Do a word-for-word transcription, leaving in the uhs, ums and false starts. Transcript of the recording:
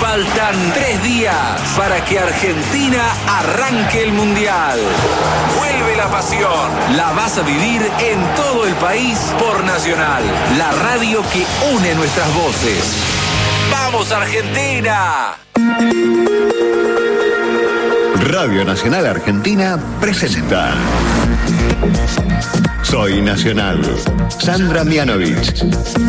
Faltan tres días para que Argentina arranque el Mundial. Vuelve la pasión. La vas a vivir en todo el país por Nacional, la radio que une nuestras voces. ¡Vamos, Argentina! Radio Nacional Argentina presenta Soy Nacional. Sandra Mianovich.